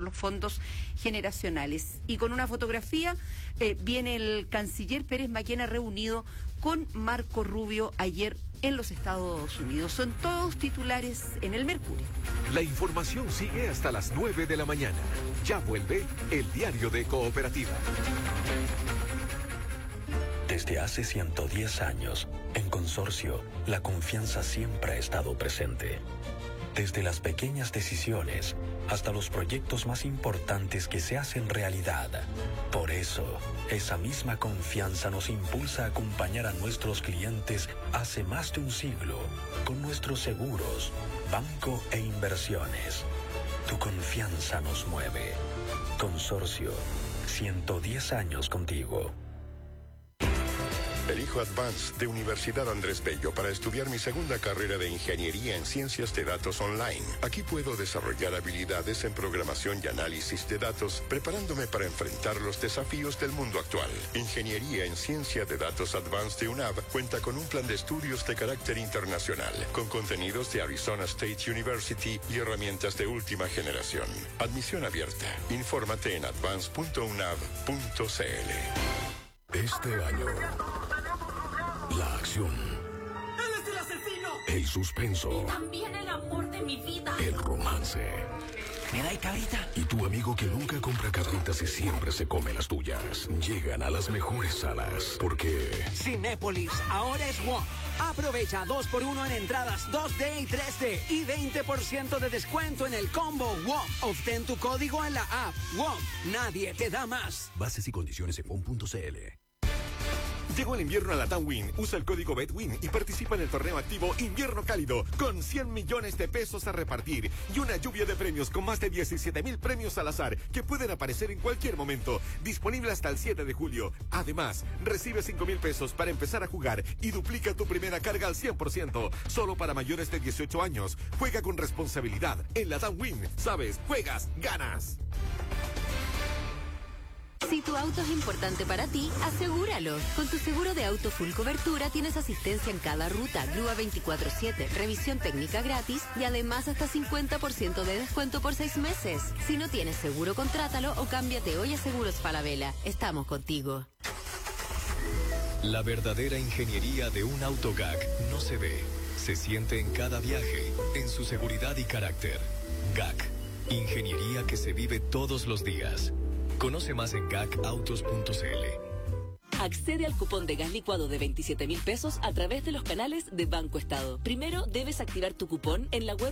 los fondos generacionales. Y con una fotografía viene el canciller Pérez Maquena reunido con Marco Rubio ayer en los Estados Unidos. Son todos titulares en el Mercurio. La información sigue hasta las 9 de la mañana. Ya vuelve el diario de Cooperativa. Desde hace 110 años, en Consorcio, la confianza siempre ha estado presente. Desde las pequeñas decisiones hasta los proyectos más importantes que se hacen realidad. Por eso, esa misma confianza nos impulsa a acompañar a nuestros clientes hace más de un siglo con nuestros seguros, banco e inversiones. Tu confianza nos mueve. Consorcio, 110 años contigo. Elijo Advance de Universidad Andrés Bello para estudiar mi segunda carrera de Ingeniería en Ciencias de Datos Online. Aquí puedo desarrollar habilidades en programación y análisis de datos, preparándome para enfrentar los desafíos del mundo actual. Ingeniería en Ciencia de Datos Advance de UNAV cuenta con un plan de estudios de carácter internacional, con contenidos de Arizona State University y herramientas de última generación. Admisión abierta. Infórmate en advance.unav.cl. Este año, la acción, ¡Él es el asesino! el suspenso, Y también el amor de mi vida. el romance. ¿Me da cabrita? Y tu amigo que nunca compra cabritas y siempre se come las tuyas. Llegan a las mejores salas porque Cinépolis ahora es WOM. Aprovecha 2x1 en entradas 2D y 3D y 20% de descuento en el combo WOM. Obtén tu código en la app WOM. Nadie te da más. bases y condiciones en WOM.cl. Llegó el invierno a la TAMWIN. Usa el código BETWIN y participa en el torneo activo Invierno Cálido con 100 millones de pesos a repartir y una lluvia de premios con más de 17,000 premios al azar que pueden aparecer en cualquier momento. Disponible hasta el 7 de julio. Además, recibe 5,000 pesos para empezar a jugar y duplica tu primera carga al 100%. Solo para mayores de 18 años. Juega con responsabilidad. En la TAMWIN, sabes, juegas, ganas. Si tu auto es importante para ti, asegúralo. Con tu seguro de auto full cobertura tienes asistencia en cada ruta, grúa 24/7, revisión técnica gratis y además hasta 50% de descuento por 6 meses. Si no tienes seguro, contrátalo o cámbiate hoy a Seguros Falabella. Estamos contigo. La verdadera ingeniería de un auto GAC no se ve, se siente en cada viaje, en su seguridad y carácter. GAC, ingeniería que se vive todos los días. Conoce más en gacautos.cl. Accede al cupón de gas licuado de 27,000 pesos a través de los canales de Banco Estado. Primero debes activar tu cupón en la web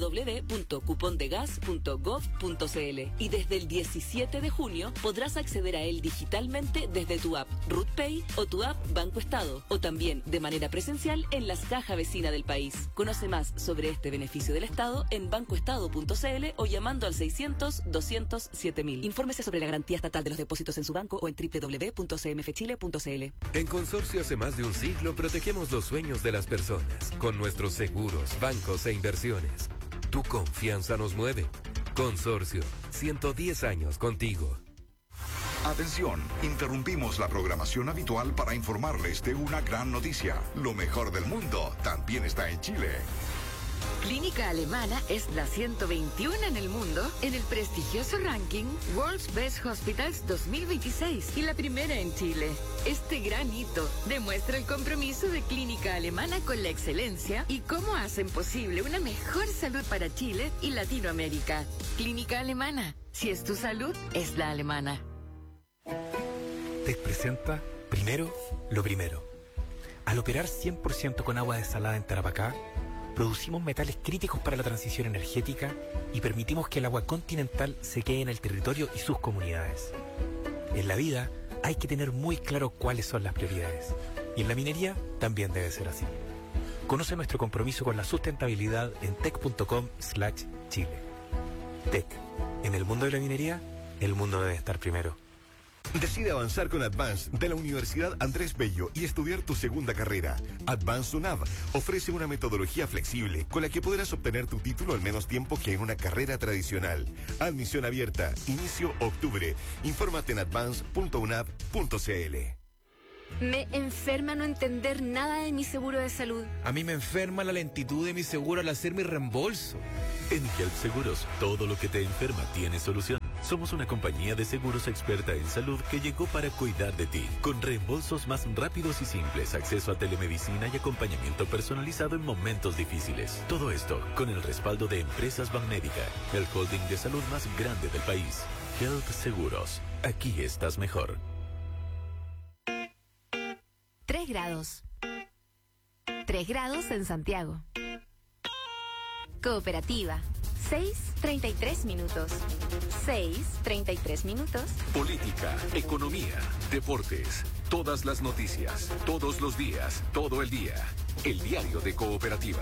www.cupondegas.gov.cl y desde el 17 de junio podrás acceder a él digitalmente desde tu app RutPay o tu app Banco Estado o también de manera presencial en las cajas vecinas del país. Conoce más sobre este beneficio del Estado en bancoestado.cl o llamando al 600-200-7000. Infórmese sobre la garantía estatal de los depósitos en su banco o en www.cmfchile.cl. En Consorcio hace más de un siglo protegemos los sueños de las personas con nuestros seguros, bancos e inversiones. Tu confianza nos mueve. Consorcio, 110 años contigo. Atención, interrumpimos la programación habitual para informarles de una gran noticia. Lo mejor del mundo también está en Chile. Clínica Alemana es la 121 en el mundo en el prestigioso ranking World's Best Hospitals 2026 y la primera en Chile. Este gran hito demuestra el compromiso de Clínica Alemana con la excelencia y cómo hacen posible una mejor salud para Chile y Latinoamérica. Clínica Alemana, si es tu salud, es la alemana. TEC presenta Primero lo Primero. Al operar 100% con agua desalada en Tarapacá, producimos metales críticos para la transición energética y permitimos que el agua continental se quede en el territorio y sus comunidades. En la vida hay que tener muy claro cuáles son las prioridades. Y en la minería también debe ser así. Conoce nuestro compromiso con la sustentabilidad en tec.com/Chile. TEC. En el mundo de la minería, el mundo debe estar primero. Decide avanzar con Advance de la Universidad Andrés Bello y estudiar tu segunda carrera. Advance UNAV ofrece una metodología flexible con la que podrás obtener tu título al menos tiempo que en una carrera tradicional. Admisión abierta. Inicio octubre. Infórmate en advance.unav.cl. Me enferma no entender nada de mi seguro de salud. A mí me enferma la lentitud de mi seguro al hacer mi reembolso. En Help Seguros, todo lo que te enferma tiene solución. Somos una compañía de seguros experta en salud que llegó para cuidar de ti, con reembolsos más rápidos y simples, acceso a telemedicina y acompañamiento personalizado en momentos difíciles. Todo esto con el respaldo de Empresas Banmédica, el holding de salud más grande del país. Health Seguros. Aquí estás mejor. 3 grados. 3 grados en Santiago. Cooperativa. 6:33 minutos. 6:33 minutos. Política, economía, deportes, todas las noticias, todos los días, todo el día. El diario de Cooperativa.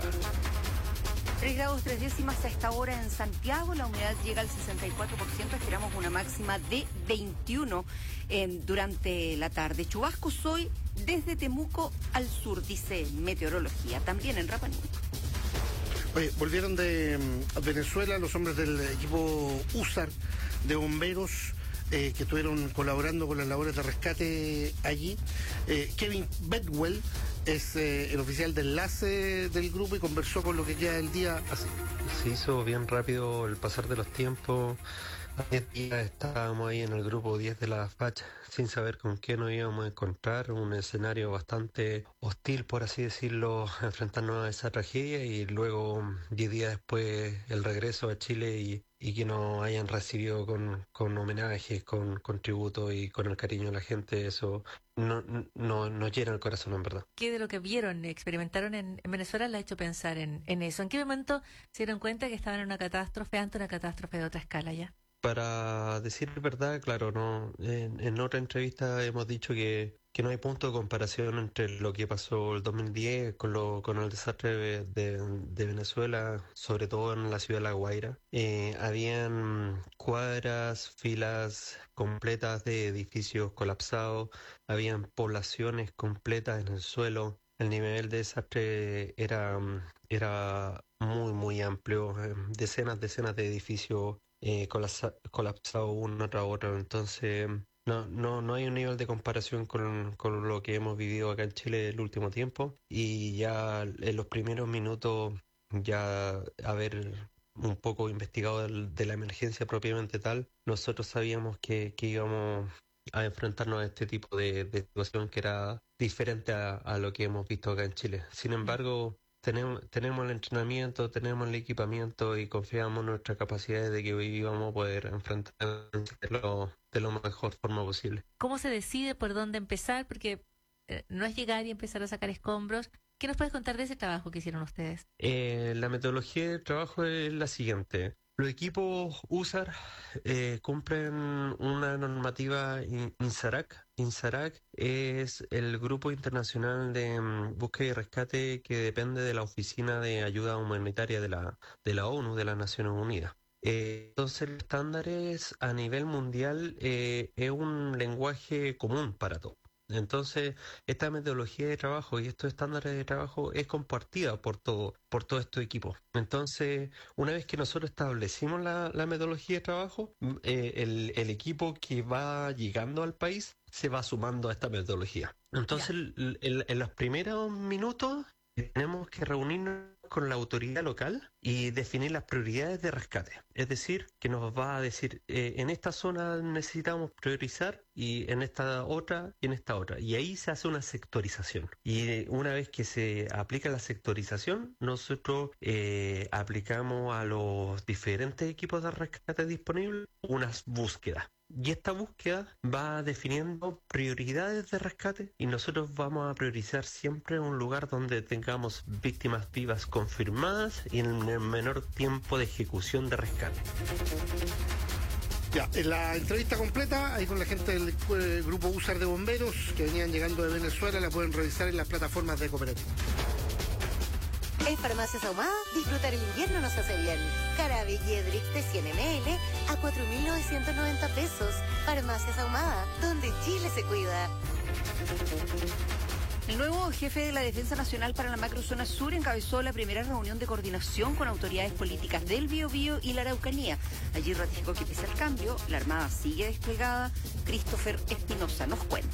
3 grados 3 décimas a esta hora en Santiago, la humedad llega al 64%, esperamos una máxima de 21 durante la tarde. Chubascos hoy desde Temuco al sur, dice Meteorología, también en Rapa Nui. Oye, volvieron de Venezuela los hombres del equipo USAR de bomberos que estuvieron colaborando con las labores de rescate allí. Kevin Bedwell es el oficial de enlace del grupo y conversó con lo que queda del día así. Se hizo bien rápido el pasar de los tiempos. A 10 días estábamos ahí en el grupo 10 de la facha sin saber con qué nos íbamos a encontrar, un escenario bastante hostil, por así decirlo, enfrentarnos a esa tragedia y luego 10 días después el regreso a Chile y que nos hayan recibido con homenajes, con tributo y con el cariño de la gente, eso nos llena el corazón, en verdad. ¿Qué de lo que vieron, experimentaron en Venezuela le ha hecho pensar en eso? ¿En qué momento se dieron cuenta que estaban en una catástrofe ante una catástrofe de otra escala ya? Para decir verdad, claro, no. En otra entrevista hemos dicho que no hay punto de comparación entre lo que pasó el 2010 con el desastre de Venezuela, sobre todo en la ciudad de La Guaira. Habían cuadras, filas completas de edificios colapsados, habían poblaciones completas en el suelo. El nivel de desastre era muy, muy amplio, decenas de edificios colapsado uno tras otro. Entonces no hay un nivel de comparación con lo que hemos vivido acá en Chile el último tiempo, y ya en los primeros minutos ya haber un poco investigado de la emergencia propiamente tal, nosotros sabíamos que íbamos a enfrentarnos a este tipo de situación que era diferente a lo que hemos visto acá en Chile. Sin embargo, tenemos el entrenamiento, tenemos el equipamiento y confiamos en nuestras capacidades de que hoy vamos a poder enfrentarlo de la mejor forma posible. ¿Cómo se decide por dónde empezar? Porque no es llegar y empezar a sacar escombros. ¿Qué nos puedes contar de ese trabajo que hicieron ustedes? La metodología de trabajo es la siguiente. Los equipos USAR cumplen una normativa INSARAC. INSARAC es el grupo internacional de búsqueda y rescate que depende de la Oficina de Ayuda Humanitaria de la ONU, de las Naciones Unidas. Entonces, los estándares a nivel mundial es un lenguaje común para todos. Entonces, esta metodología de trabajo y estos estándares de trabajo es compartida por todos estos equipos. Entonces, una vez que nosotros establecimos la metodología de trabajo, el equipo que va llegando al país se va sumando a esta metodología. Entonces, en los primeros minutos tenemos que reunirnos con la autoridad local y definir las prioridades de rescate. Es decir, que nos va a decir, en esta zona necesitamos priorizar y en esta otra y en esta otra. Y ahí se hace una sectorización. Y una vez que se aplica la sectorización, nosotros aplicamos a los diferentes equipos de rescate disponibles unas búsquedas. Y esta búsqueda va definiendo prioridades de rescate y nosotros vamos a priorizar siempre un lugar donde tengamos víctimas vivas confirmadas y en el menor tiempo de ejecución de rescate. Ya, en la entrevista completa, ahí con la gente del grupo USAR de bomberos que venían llegando de Venezuela, la pueden revisar en las plataformas de Cooperativa. En Farmacias Ahumada, disfrutar el invierno nos hace bien. Carabe y Edrix de 100 ml a 4.990 pesos. Farmacias Ahumada, donde Chile se cuida. El nuevo jefe de la Defensa Nacional para la Macrozona Sur encabezó la primera reunión de coordinación con autoridades políticas del Biobío y la Araucanía. Allí ratificó que pese al cambio, la Armada sigue desplegada. Christopher Espinosa nos cuenta.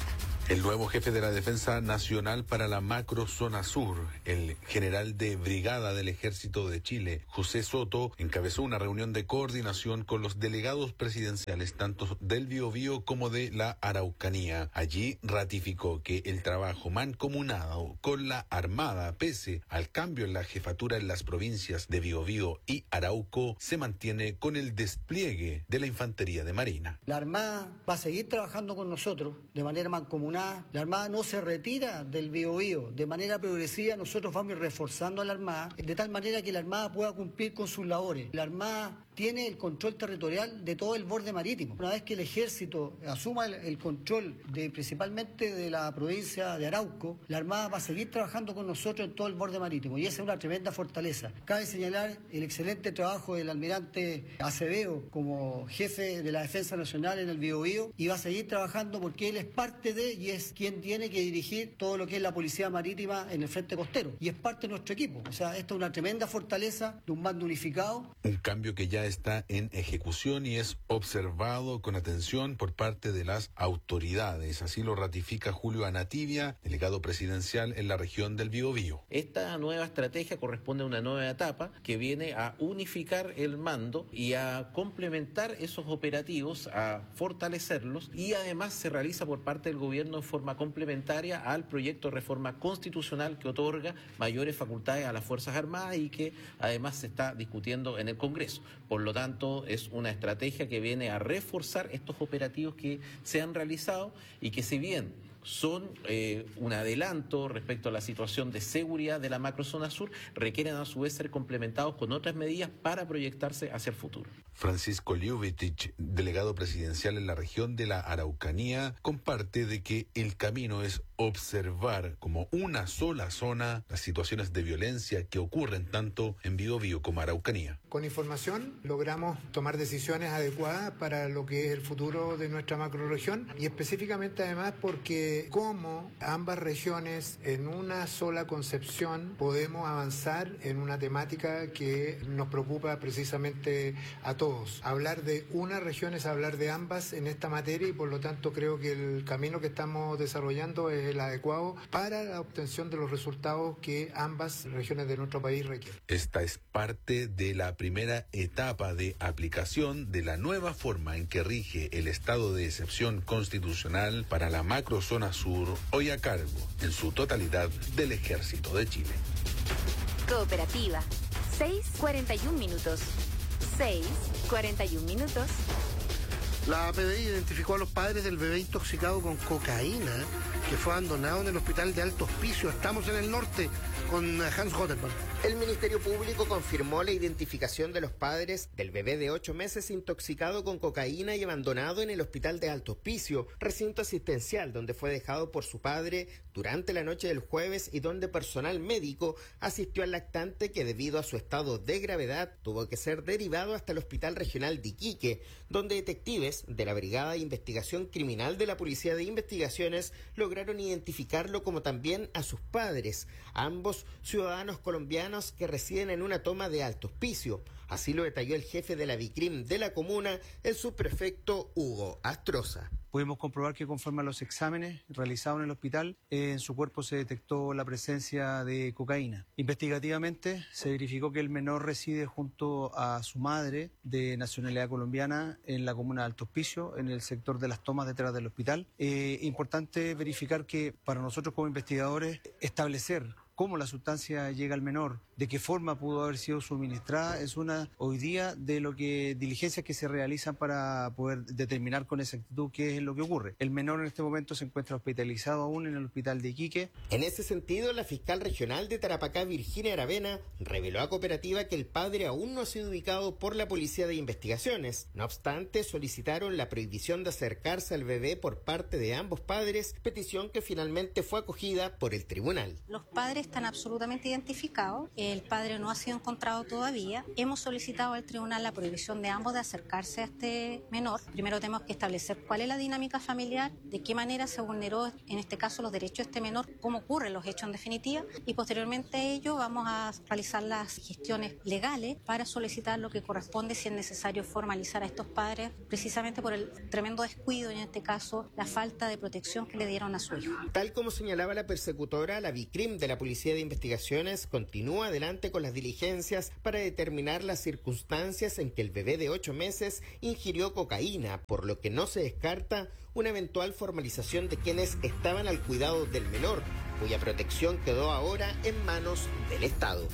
El nuevo jefe de la Defensa Nacional para la Macrozona Sur, el general de brigada del Ejército de Chile, José Soto, encabezó una reunión de coordinación con los delegados presidenciales tanto del Biobío como de la Araucanía. Allí ratificó que el trabajo mancomunado con la Armada, pese al cambio en la jefatura en las provincias de Biobío y Arauco, se mantiene con el despliegue de la Infantería de Marina. La Armada va a seguir trabajando con nosotros de manera mancomunada. La Armada no se retira del Biobío. De manera progresiva nosotros vamos reforzando a la Armada de tal manera que la Armada pueda cumplir con sus labores. La Armada tiene el control territorial de todo el borde marítimo. Una vez que el Ejército asuma el control principalmente de la provincia de Arauco, la Armada va a seguir trabajando con nosotros en todo el borde marítimo y esa es una tremenda fortaleza. Cabe señalar el excelente trabajo del almirante Acevedo como jefe de la Defensa Nacional en el Biobío y va a seguir trabajando porque él es parte de y es quien tiene que dirigir todo lo que es la policía marítima en el frente costero y es parte de nuestro equipo. O sea, esta es una tremenda fortaleza de un mando unificado. Un cambio que ya está en ejecución y es observado con atención por parte de las autoridades. Así lo ratifica Julio Anativia, delegado presidencial en la región del Biobío. Esta nueva estrategia corresponde a una nueva etapa que viene a unificar el mando y a complementar esos operativos, a fortalecerlos y además se realiza por parte del gobierno en forma complementaria al proyecto de reforma constitucional que otorga mayores facultades a las Fuerzas Armadas y que además se está discutiendo en el Congreso. Por lo tanto, es una estrategia que viene a reforzar estos operativos que se han realizado y que si bien son un adelanto respecto a la situación de seguridad de la macrozona sur, requieren a su vez ser complementados con otras medidas para proyectarse hacia el futuro. Francisco Ljubicic, delegado presidencial en la región de la Araucanía, comparte de que el camino es observar como una sola zona las situaciones de violencia que ocurren tanto en Biobío como Araucanía. Con información logramos tomar decisiones adecuadas para lo que es el futuro de nuestra macrorregión y específicamente además porque como ambas regiones en una sola concepción podemos avanzar en una temática que nos preocupa precisamente a todos. Hablar de una región es hablar de ambas en esta materia y por lo tanto creo que el camino que estamos desarrollando es el adecuado para la obtención de los resultados que ambas regiones de nuestro país requieren. Esta es parte de la primera etapa de aplicación de la nueva forma en que rige el estado de excepción constitucional para la macrozona sur, hoy a cargo en su totalidad del Ejército de Chile. Cooperativa, 6:41 minutos. 6:41 minutos. La PDI identificó a los padres del bebé intoxicado con cocaína que fue abandonado en el hospital de Alto Hospicio. Estamos en el norte con Hans Gotterberg. El Ministerio Público confirmó la identificación de los padres del bebé de 8 meses intoxicado con cocaína y abandonado en el hospital de Alto Hospicio, recinto asistencial donde fue dejado por su padre durante la noche del jueves y donde personal médico asistió al lactante que debido a su estado de gravedad tuvo que ser derivado hasta el Hospital Regional de Iquique, donde detectives de la Brigada de Investigación Criminal de la Policía de Investigaciones lograron identificarlo como también a sus padres, ambos ciudadanos colombianos que residen en una toma de Alto Hospicio. Así lo detalló el jefe de la Vicrim de la comuna, el subprefecto Hugo Astroza. Pudimos comprobar que conforme a los exámenes realizados en el hospital, en su cuerpo se detectó la presencia de cocaína. Investigativamente se verificó que el menor reside junto a su madre de nacionalidad colombiana en la comuna de Alto Hospicio, en el sector de las tomas detrás del hospital. Importante verificar que para nosotros como investigadores establecer cómo la sustancia llega al menor, de qué forma pudo haber sido suministrada, es una hoy día de lo que diligencias que se realizan para poder determinar con exactitud qué es lo que ocurre. El menor en este momento se encuentra hospitalizado aún en el hospital de Iquique. En ese sentido, la fiscal regional de Tarapacá, Virginia Aravena, reveló a Cooperativa que el padre aún no ha sido ubicado por la Policía de Investigaciones. No obstante, solicitaron la prohibición de acercarse al bebé por parte de ambos padres, petición que finalmente fue acogida por el tribunal. Los padres están absolutamente identificados. el padre no ha sido encontrado todavía, hemos solicitado al tribunal la prohibición de ambos de acercarse a este menor. Primero tenemos que establecer cuál es la dinámica familiar, de qué manera se vulneró en este caso los derechos de este menor, cómo ocurren los hechos en definitiva, y posteriormente a ello vamos a realizar las gestiones legales para solicitar lo que corresponde, si es necesario formalizar a estos padres, precisamente por el tremendo descuido, y en este caso la falta de protección que le dieron a su hijo. Tal como señalaba la persecutora, la Vicrim de la Policía de Investigaciones continúa adelante con las diligencias para determinar las circunstancias en que el bebé de 8 meses ingirió cocaína, por lo que no se descarta una eventual formalización de quienes estaban al cuidado del menor, cuya protección quedó ahora en manos del Estado.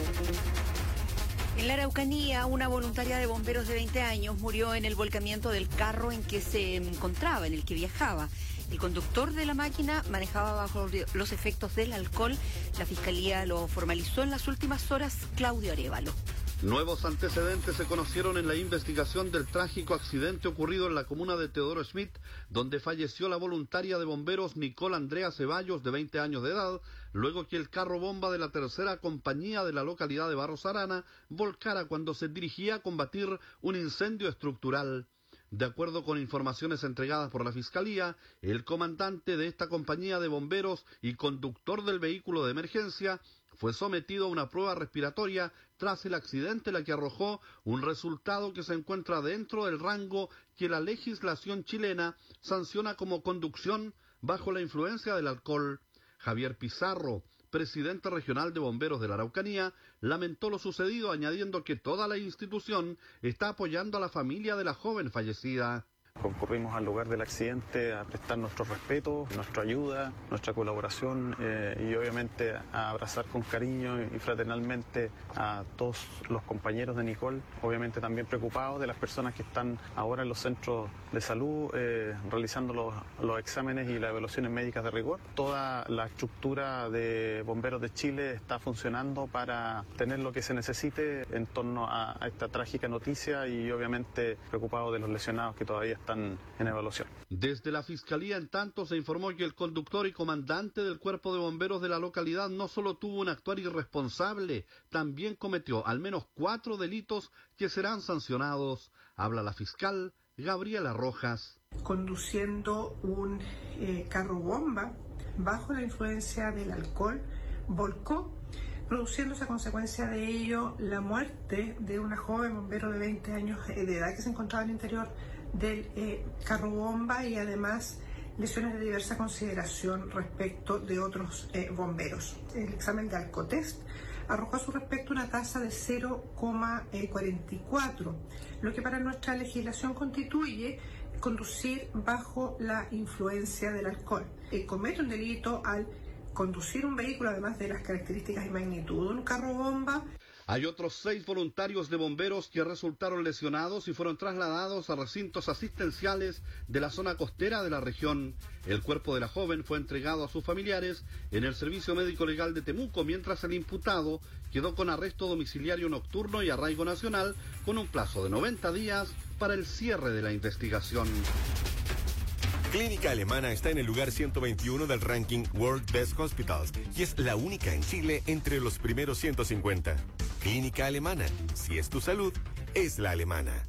En la Araucanía, una voluntaria de bomberos de 20 años murió en el volcamiento del carro en que se encontraba, en el que viajaba. El conductor de la máquina manejaba bajo los efectos del alcohol. La Fiscalía lo formalizó en las últimas horas. Claudio Arévalo. Nuevos antecedentes se conocieron en la investigación del trágico accidente ocurrido en la comuna de Teodoro Schmidt, donde falleció la voluntaria de bomberos Nicole Andrea Ceballos, de 20 años de edad, luego que el carro bomba de la tercera compañía de la localidad de Barros Arana volcara cuando se dirigía a combatir un incendio estructural. De acuerdo con informaciones entregadas por la Fiscalía, el comandante de esta compañía de bomberos y conductor del vehículo de emergencia fue sometido a una prueba respiratoria tras el accidente, la que arrojó un resultado que se encuentra dentro del rango que la legislación chilena sanciona como conducción bajo la influencia del alcohol. Javier Pizarro, presidente regional de bomberos de la Araucanía, lamentó lo sucedido, añadiendo que toda la institución está apoyando a la familia de la joven fallecida. Concurrimos al lugar del accidente a prestar nuestro respeto, nuestra ayuda, nuestra colaboración y obviamente a abrazar con cariño y fraternalmente a todos los compañeros de Nicole, obviamente también preocupados de las personas que están ahora en los centros de salud realizando los exámenes y las evaluaciones médicas de rigor. Toda la estructura de Bomberos de Chile está funcionando para tener lo que se necesite en torno a esta trágica noticia y obviamente preocupados de los lesionados que todavía están en evaluación. Desde la Fiscalía, en tanto, se informó que el conductor y comandante del Cuerpo de Bomberos de la localidad no solo tuvo un actuar irresponsable, también cometió al menos 4 delitos que serán sancionados. Habla la fiscal Gabriela Rojas. Conduciendo un carro bomba bajo la influencia del alcohol, volcó, produciéndose a consecuencia de ello la muerte de una joven bombero de 20 años de edad que se encontraba al interior del carro bomba, y además lesiones de diversa consideración respecto de otros bomberos. El examen de alcotest arrojó a su respecto una tasa de 0,44, lo que para nuestra legislación constituye conducir bajo la influencia del alcohol. Comete un delito al conducir un vehículo, además de las características y magnitud de un carro bomba. Hay otros 6 voluntarios de bomberos que resultaron lesionados y fueron trasladados a recintos asistenciales de la zona costera de la región. El cuerpo de la joven fue entregado a sus familiares en el Servicio Médico Legal de Temuco, mientras el imputado quedó con arresto domiciliario nocturno y arraigo nacional con un plazo de 90 días para el cierre de la investigación. Clínica Alemana está en el lugar 121 del ranking World Best Hospitals y es la única en Chile entre los primeros 150. Clínica Alemana, si es tu salud, es la alemana.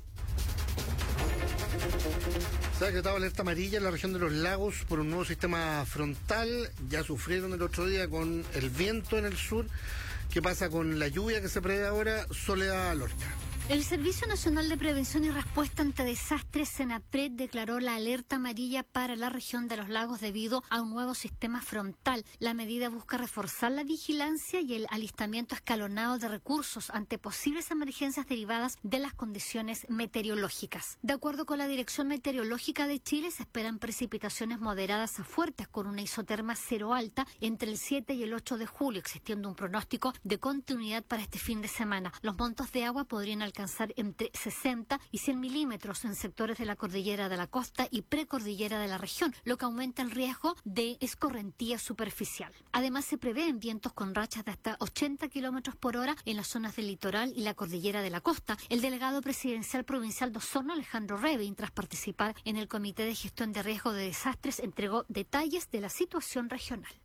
Se ha decretado alerta amarilla en la región de los lagos por un nuevo sistema frontal. Ya sufrieron el otro día con el viento en el sur. ¿Qué pasa con la lluvia que se prevé ahora? Soledad Lorca. El Servicio Nacional de Prevención y Respuesta ante Desastres, SENAPRED, declaró la alerta amarilla para la región de los lagos debido a un nuevo sistema frontal. La medida busca reforzar la vigilancia y el alistamiento escalonado de recursos ante posibles emergencias derivadas de las condiciones meteorológicas. De acuerdo con la Dirección Meteorológica de Chile, se esperan precipitaciones moderadas a fuertes con una isoterma cero alta entre el 7 y el 8 de julio, existiendo un pronóstico de continuidad para este fin de semana. Los montos de agua podrían alcanzar entre 60 y 100 milímetros en sectores de la cordillera de la costa y precordillera de la región, lo que aumenta el riesgo de escorrentía superficial. Además, se prevén vientos con rachas de hasta 80 kilómetros por hora en las zonas del litoral y la cordillera de la costa. El delegado presidencial provincial de Osorno, Alejandro Revin, tras participar en el Comité de Gestión de Riesgo de Desastres, entregó detalles de la situación regional.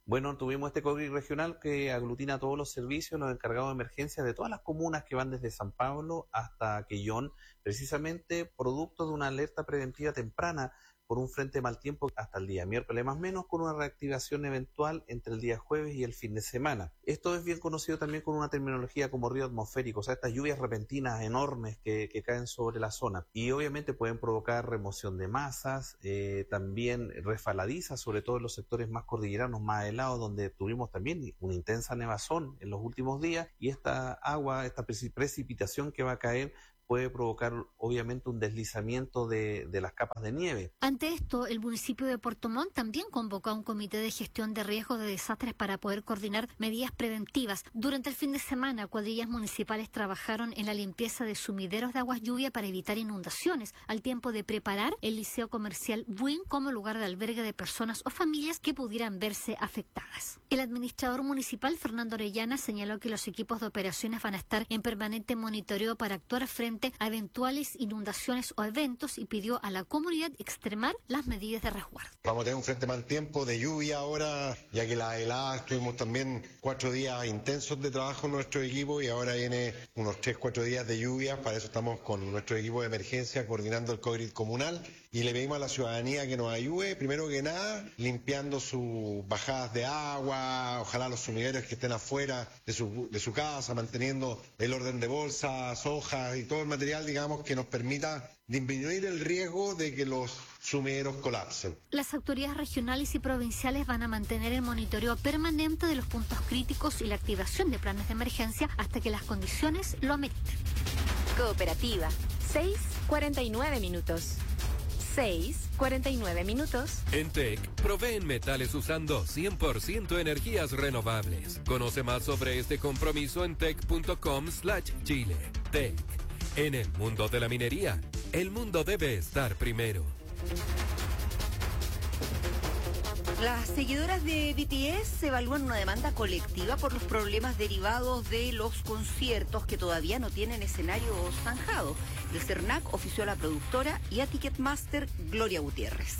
Bueno, tuvimos este COVID regional que aglutina todos los servicios, los encargados de emergencia de todas las comunas que van desde San Pablo hasta Quellón, precisamente producto de una alerta preventiva temprana por un frente de mal tiempo hasta el día miércoles, más o menos, con una reactivación eventual entre el día jueves y el fin de semana. Esto es bien conocido también con una terminología como río atmosférico, o sea, estas lluvias repentinas enormes que caen sobre la zona y obviamente pueden provocar remoción de masas, también resbaladizas, sobre todo en los sectores más cordilleranos, más helados, donde tuvimos también una intensa nevazón en los últimos días, y esta agua, esta precipitación que va a caer puede provocar obviamente un deslizamiento de las capas de nieve. Ante esto, el municipio de Puerto Montt también convocó a un comité de gestión de riesgos de desastres para poder coordinar medidas preventivas. Durante el fin de semana, cuadrillas municipales trabajaron en la limpieza de sumideros de aguas lluvia para evitar inundaciones, al tiempo de preparar el liceo comercial Buin como lugar de albergue de personas o familias que pudieran verse afectadas. El administrador municipal, Fernando Orellana, señaló que los equipos de operaciones van a estar en permanente monitoreo para actuar frente a eventuales inundaciones o eventos y pidió a la comunidad extremar las medidas de resguardo. Vamos a tener un frente mal tiempo de lluvia ahora, ya que la helada tuvimos también 4 días intensos de trabajo en nuestro equipo y ahora viene unos 3-4 días de lluvia. Para eso estamos con nuestro equipo de emergencia coordinando el COVID comunal y le pedimos a la ciudadanía que nos ayude, primero que nada, limpiando sus bajadas de agua, ojalá los sumideros que estén afuera de su casa, manteniendo el orden de bolsas, hojas y todo el material, digamos, que nos permita disminuir el riesgo de que los sumideros colapsen. Las autoridades regionales y provinciales van a mantener el monitoreo permanente de los puntos críticos y la activación de planes de emergencia hasta que las condiciones lo ameriten. Cooperativa, 6:49 minutos. 6:49 minutos. En TEC, proveen metales usando 100% energías renovables. Conoce más sobre este compromiso en tec.com/Chile. TEC. En el mundo de la minería, el mundo debe estar primero. Las seguidoras de BTS evalúan una demanda colectiva por los problemas derivados de los conciertos que todavía no tienen escenario zanjado. El CERNAC ofició a la productora y a Ticketmaster Gloria Gutiérrez.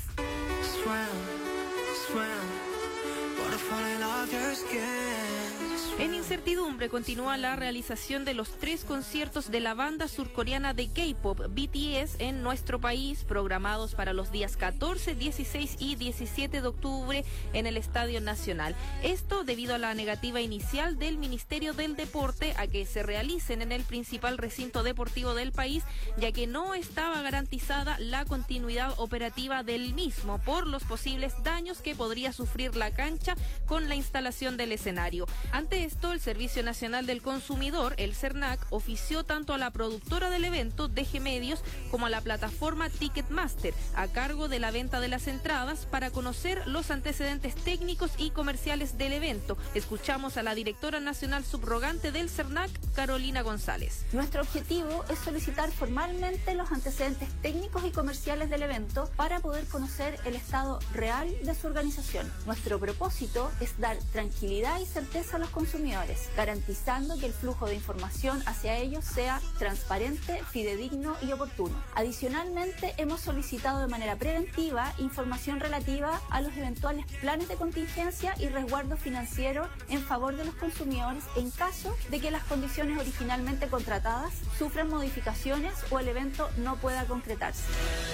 En incertidumbre continúa la realización de los 3 conciertos de la banda surcoreana de K-pop BTS en nuestro país, programados para los días 14, 16 y 17 de octubre en el Estadio Nacional. Esto debido a la negativa inicial del Ministerio del Deporte a que se realicen en el principal recinto deportivo del país, ya que no estaba garantizada la continuidad operativa del mismo por los posibles daños que podría sufrir la cancha con la instalación del escenario. Ante esto, el Servicio Nacional del Consumidor, el CERNAC, ofició tanto a la productora del evento, DG Medios, como a la plataforma Ticketmaster, a cargo de la venta de las entradas, para conocer los antecedentes técnicos y comerciales del evento. Escuchamos a la directora nacional subrogante del CERNAC, Carolina González. Nuestro objetivo es solicitar formalmente los antecedentes técnicos y comerciales del evento para poder conocer el estado real de su organización. Nuestro propósito es dar tranquilidad y certeza a los consumidores, garantizando que el flujo de información hacia ellos sea transparente, fidedigno y oportuno. Adicionalmente, hemos solicitado de manera preventiva información relativa a los eventuales planes de contingencia y resguardo financiero en favor de los consumidores en caso de que las condiciones originalmente contratadas sufran modificaciones o el evento no pueda concretarse.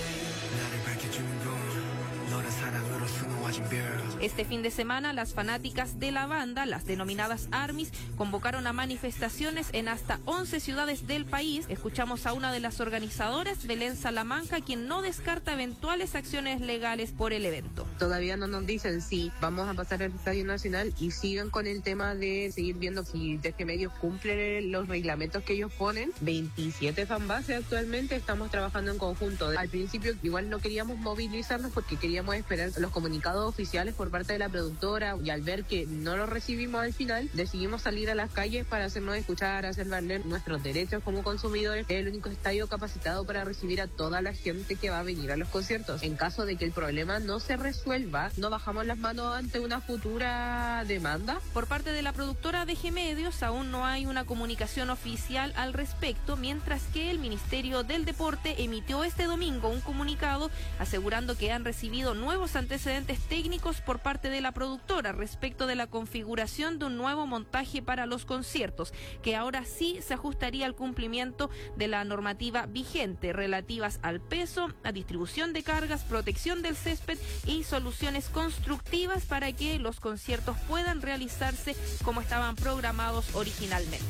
Este fin de semana, las fanáticas de la banda, las denominadas ARMYs, convocaron a manifestaciones en hasta 11 ciudades del país. Escuchamos a una de las organizadoras, Belén Salamanca, quien no descarta eventuales acciones legales por el evento. Todavía no nos dicen si vamos a pasar al Estadio Nacional y siguen con el tema de seguir viendo si DG Medios cumple los reglamentos que ellos ponen. 27 fanbases actualmente, estamos trabajando en conjunto. Al principio igual no queríamos movilizarnos porque queríamos esperar los comunicados oficiales por parte de la productora, y al ver que no lo recibimos al final, decidimos salir a las calles para hacernos escuchar, hacer valer nuestros derechos como consumidores. Es el único estadio capacitado para recibir a toda la gente que va a venir a los conciertos. En caso de que el problema no se resuelva, no bajamos las manos ante una futura demanda. Por parte de la productora DG Medios aún no hay una comunicación oficial al respecto, mientras que el Ministerio del Deporte emitió este domingo un comunicado asegurando que han recibido habido nuevos antecedentes técnicos por parte de la productora respecto de la configuración de un nuevo montaje para los conciertos, que ahora sí se ajustaría al cumplimiento de la normativa vigente relativas al peso, a distribución de cargas, protección del césped y soluciones constructivas para que los conciertos puedan realizarse como estaban programados originalmente.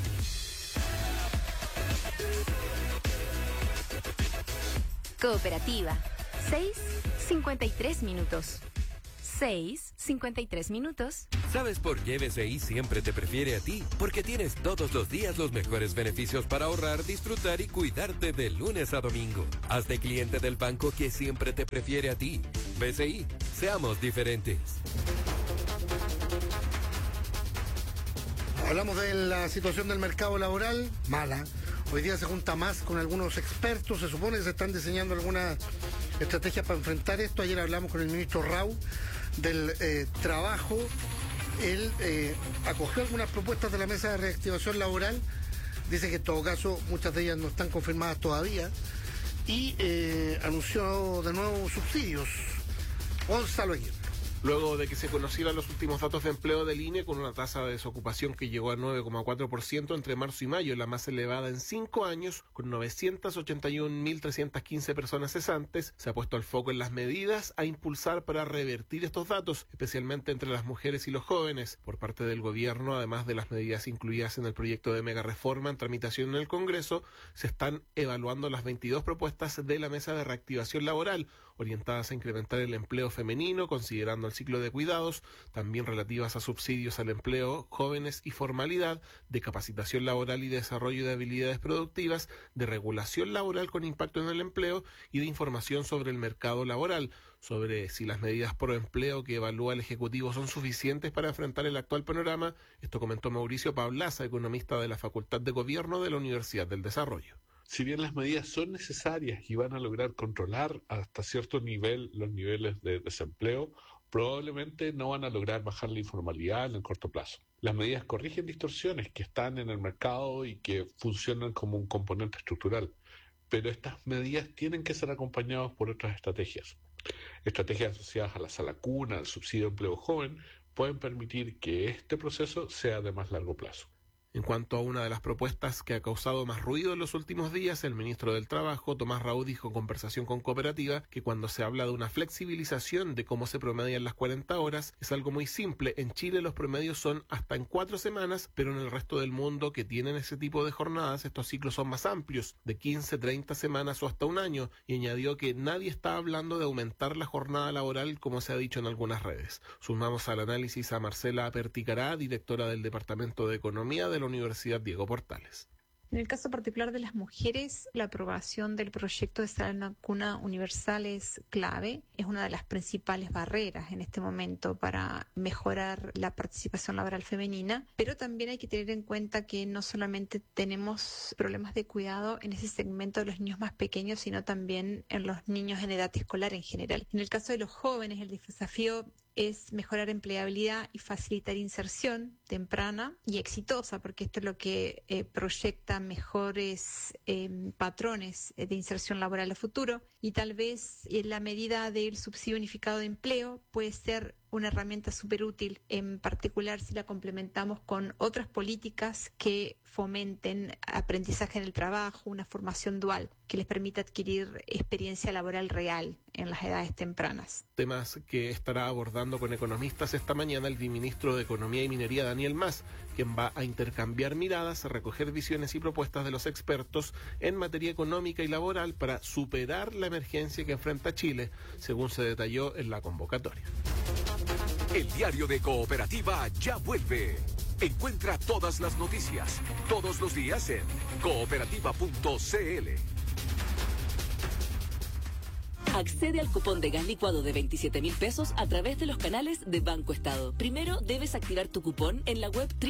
Cooperativa. 6:53 minutos. 6:53 minutos. ¿Sabes por qué BCI siempre te prefiere a ti? Porque tienes todos los días los mejores beneficios para ahorrar, disfrutar y cuidarte de lunes a domingo. Hazte cliente del banco que siempre te prefiere a ti. BCI, seamos diferentes. Hablamos de la situación del mercado laboral, mala. Hoy día se junta más con algunos expertos, se supone que se están diseñando algunas estrategias para enfrentar esto. Ayer hablamos con el ministro Rau del Trabajo. Él acogió algunas propuestas de la mesa de reactivación laboral, dice que en todo caso muchas de ellas no están confirmadas todavía, y anunció de nuevo subsidios. Gonzalo Aguirre. Luego de que se conocieran los últimos datos de empleo del INE, con una tasa de desocupación que llegó al 9,4% entre marzo y mayo, la más elevada en 5 años, con 981.315 personas cesantes, se ha puesto el foco en las medidas a impulsar para revertir estos datos, especialmente entre las mujeres y los jóvenes. Por parte del gobierno, además de las medidas incluidas en el proyecto de mega reforma en tramitación en el Congreso, se están evaluando las 22 propuestas de la mesa de reactivación laboral, orientadas a incrementar el empleo femenino, considerando el ciclo de cuidados, también relativas a subsidios al empleo, jóvenes y formalidad, de capacitación laboral y desarrollo de habilidades productivas, de regulación laboral con impacto en el empleo y de información sobre el mercado laboral, sobre si las medidas pro empleo que evalúa el Ejecutivo son suficientes para enfrentar el actual panorama. Esto comentó Mauricio Pablaza, economista de la Facultad de Gobierno de la Universidad del Desarrollo. Si bien las medidas son necesarias y van a lograr controlar hasta cierto nivel los niveles de desempleo, probablemente no van a lograr bajar la informalidad en el corto plazo. Las medidas corrigen distorsiones que están en el mercado y que funcionan como un componente estructural, pero estas medidas tienen que ser acompañadas por otras estrategias. Estrategias asociadas a la sala cuna, al subsidio de empleo joven, pueden permitir que este proceso sea de más largo plazo. En cuanto a una de las propuestas que ha causado más ruido en los últimos días, el ministro del Trabajo, Tomás Rau, dijo en conversación con Cooperativa que cuando se habla de una flexibilización de cómo se promedian las 40 horas, es algo muy simple. En Chile los promedios son hasta en 4 semanas, pero en el resto del mundo que tienen ese tipo de jornadas, estos ciclos son más amplios, de 15, 30 semanas o hasta un año, y añadió que nadie está hablando de aumentar la jornada laboral como se ha dicho en algunas redes. Sumamos al análisis a Marcela Aperticará, directora del Departamento de Economía de la Universidad Diego Portales. En el caso particular de las mujeres, la aprobación del proyecto de sala cuna universal es clave. Es una de las principales barreras en este momento para mejorar la participación laboral femenina, pero también hay que tener en cuenta que no solamente tenemos problemas de cuidado en ese segmento de los niños más pequeños, sino también en los niños en edad escolar en general. En el caso de los jóvenes, el desafío es mejorar empleabilidad y facilitar inserción temprana y exitosa, porque esto es lo que proyecta mejores patrones de inserción laboral a futuro, y tal vez la medida del subsidio unificado de empleo puede ser una herramienta súper útil, en particular si la complementamos con otras políticas que fomenten aprendizaje en el trabajo, una formación dual que les permita adquirir experiencia laboral real en las edades tempranas. Temas que estará abordando con economistas esta mañana el viceministro de Economía y Minería, Daniel Mas, quien va a intercambiar miradas, a recoger visiones y propuestas de los expertos en materia económica y laboral para superar la emergencia que enfrenta Chile, según se detalló en la convocatoria. El diario de Cooperativa ya vuelve. Encuentra todas las noticias, todos los días en cooperativa.cl. Accede al cupón de gas licuado de 27.000 pesos a través de los canales de Banco Estado. Primero debes activar tu cupón en la web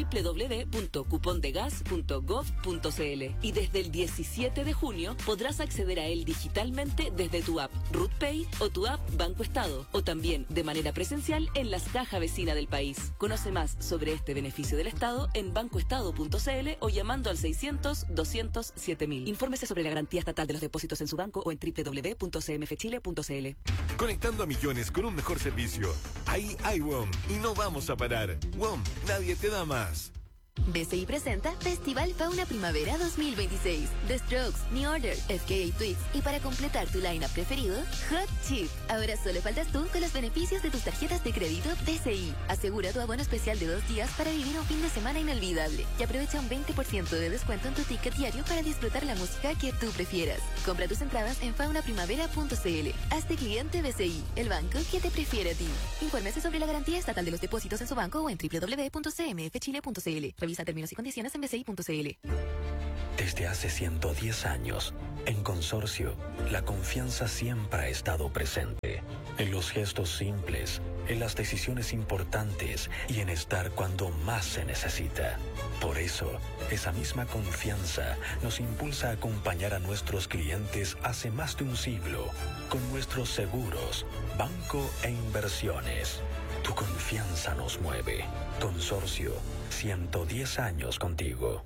www.cupondegas.gov.cl y desde el 17 de junio podrás acceder a él digitalmente desde tu app RutPay o tu app Banco Estado, o también de manera presencial en las cajas vecinas del país. Conoce más sobre este beneficio del Estado en bancoestado.cl o llamando al 600-200-7000. Infórmese sobre la garantía estatal de los depósitos en su banco o en www.cmfchile.cl. www.wom.cl. Conectando a millones con un mejor servicio. Ahí hay WOM y no vamos a parar. WOM, nadie te da más. BCI presenta Festival Fauna Primavera 2026. The Strokes, New Order, FKA Twigs y para completar tu lineup preferido, Hot Chip. Ahora solo faltas tú con los beneficios de tus tarjetas de crédito BCI. Asegura tu abono especial de 2 días para vivir un fin de semana inolvidable y aprovecha un 20% de descuento en tu ticket diario para disfrutar la música que tú prefieras. Compra tus entradas en faunaprimavera.cl. Hazte cliente BCI, el banco que te prefiere a ti. Infórmese sobre la garantía estatal de los depósitos en su banco o en www.cmfchile.cl. Revisa términos y condiciones en bci.cl. Desde hace 110 años, en Consorcio, la confianza siempre ha estado presente. En los gestos simples, en las decisiones importantes y en estar cuando más se necesita. Por eso, esa misma confianza nos impulsa a acompañar a nuestros clientes hace más de un siglo con nuestros seguros, banco e inversiones. Tu confianza nos mueve. Consorcio, 110 años contigo.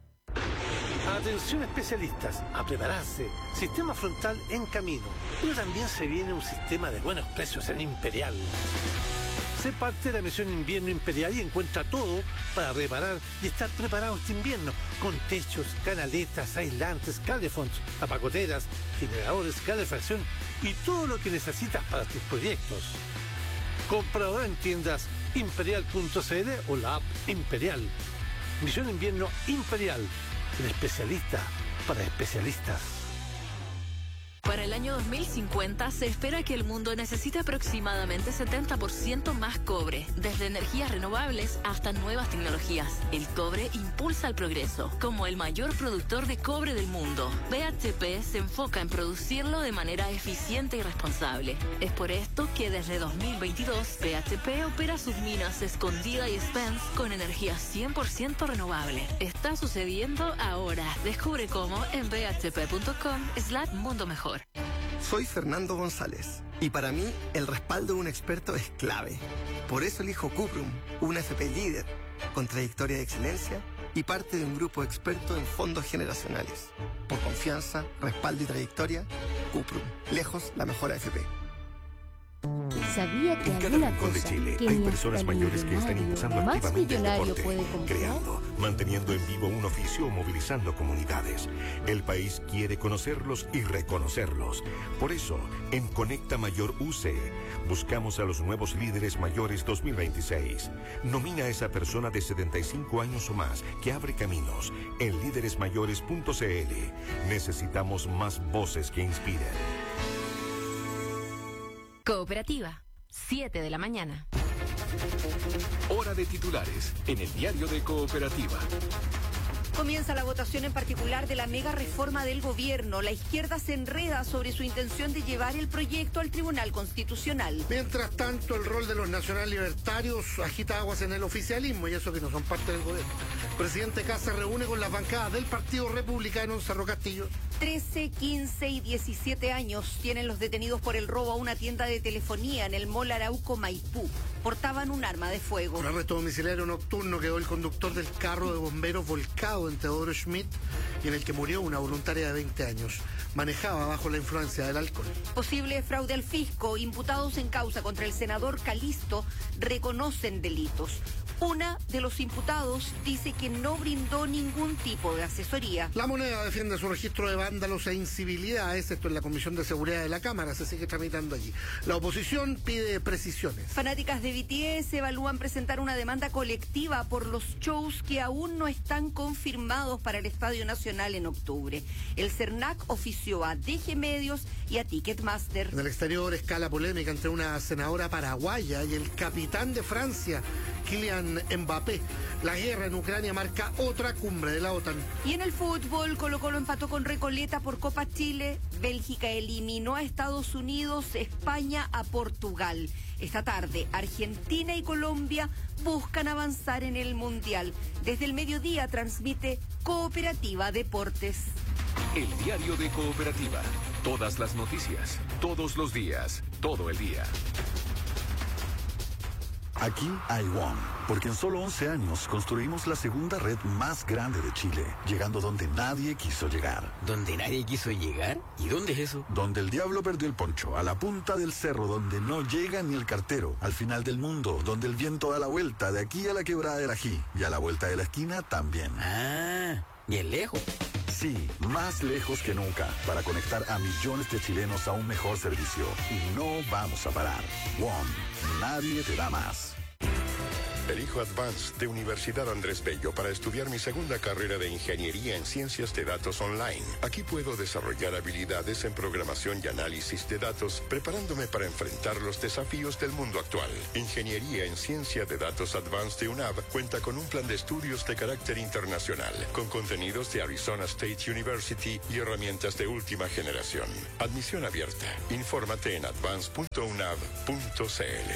Atención especialistas, a prepararse. Sistema frontal en camino. Pero también se viene un sistema de buenos precios en Imperial. Sé parte de la misión Invierno Imperial y encuentra todo para reparar y estar preparado este invierno. Con techos, canaletas, aislantes, calefonds, apagoteras, generadores, calefacción y todo lo que necesitas para tus proyectos. Compra ahora en tiendas imperial.cl o la app Imperial. Misión Invierno Imperial, el especialista para especialistas. Para el año 2050 se espera que el mundo necesite aproximadamente 70% más cobre, desde energías renovables hasta nuevas tecnologías. El cobre impulsa el progreso, como el mayor productor de cobre del mundo. BHP se enfoca en producirlo de manera eficiente y responsable. Es por esto que desde 2022 BHP opera sus minas Escondida y Spence con energía 100% renovable. Está sucediendo ahora. Descubre cómo en bhp.com/mundo mejor. Soy Fernando González y para mí el respaldo de un experto es clave. Por eso elijo Cuprum, una FP líder, con trayectoria de excelencia y parte de un grupo experto en fondos generacionales. Por confianza, respaldo y trayectoria, Cuprum, lejos la mejor AFP. ¿Sabía que en cada rincón de Chile hay personas mayores que están impulsando activamente el deporte, creando, manteniendo en vivo un oficio o movilizando comunidades. El país quiere conocerlos y reconocerlos. Por eso, en Conecta Mayor UC, buscamos a los nuevos líderes mayores 2026. Nomina a esa persona de 75 años o más que abre caminos en líderesmayores.cl. Necesitamos más voces que inspiren. Cooperativa, 7 de la mañana. Hora de titulares en el diario de Cooperativa. Comienza la votación en particular de la mega reforma del gobierno. La izquierda se enreda sobre su intención de llevar el proyecto al Tribunal Constitucional. Mientras tanto, el rol de los nacional libertarios agita aguas en el oficialismo y eso que no son parte del gobierno. El presidente Kast se reúne con las bancadas del Partido Republicano en Cerro Castillo. 13, 15 y 17 años tienen los detenidos por el robo a una tienda de telefonía en el Mall Arauco Maipú. Portaban un arma de fuego. Con arresto domiciliario nocturno quedó el conductor del carro de bomberos volcado en Teodoro Schmidt y en el que murió una voluntaria de 20 años. Manejaba bajo la influencia del alcohol. Posible fraude al fisco. Imputados en causa contra el senador Calisto reconocen delitos. Una de los imputados dice que no brindó ningún tipo de asesoría. La Moneda defiende su registro de vándalos e incivilidades. Esto en la Comisión de Seguridad de la Cámara. Se sigue tramitando allí. La oposición pide precisiones. Fanáticas de BTS evalúan presentar una demanda colectiva por los shows que aún no están confirmados para el Estadio Nacional en octubre. El CERNAC ofició a DG Medios y a Ticketmaster. En el exterior, escala polémica entre una senadora paraguaya y el capitán de Francia, Kylian Mbappé. La guerra en Ucrania marca otra cumbre de la OTAN. Y en el fútbol, Colo-Colo empató con Recoleta por Copa Chile. Bélgica eliminó a Estados Unidos, España a Portugal. Esta tarde, Argentina y Colombia buscan avanzar en el Mundial. Desde el mediodía transmite Cooperativa Deportes. El diario de Cooperativa. Todas las noticias, todos los días, todo el día. Aquí hay WOM, porque en solo 11 años construimos la segunda red más grande de Chile, llegando donde nadie quiso llegar. ¿Donde nadie quiso llegar? ¿Y dónde es eso? Donde el diablo perdió el poncho, a la punta del cerro, donde no llega ni el cartero, al final del mundo, donde el viento da la vuelta, de aquí a la quebrada del Ají, y a la vuelta de la esquina también. Ah, bien lejos. Sí, más lejos que nunca, para conectar a millones de chilenos a un mejor servicio. Y no vamos a parar. WOM, nadie te da más. Elijo Advanced de Universidad Andrés Bello para estudiar mi segunda carrera de Ingeniería en Ciencias de Datos Online. Aquí puedo desarrollar habilidades en programación y análisis de datos, preparándome para enfrentar los desafíos del mundo actual. Ingeniería en Ciencia de Datos Advanced de UNAV cuenta con un plan de estudios de carácter internacional, con contenidos de Arizona State University y herramientas de última generación. Admisión abierta. Infórmate en advance.unav.cl.